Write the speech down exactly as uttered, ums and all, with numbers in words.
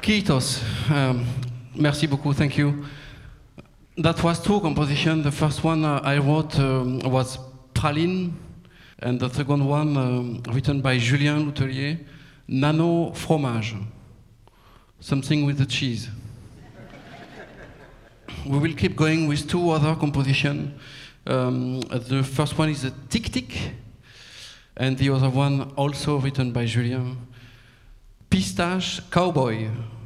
Kiitos. Um, merci beaucoup, thank you. That was two compositions. The first one uh, I wrote um, was Praline, and the second one um, written by Julien Loutelier, Nano Fromage, something with the cheese. We will keep going with two other compositions. Um, the first one is a Tic Tic, and the other one also written by Julien, Pistache Cowboy.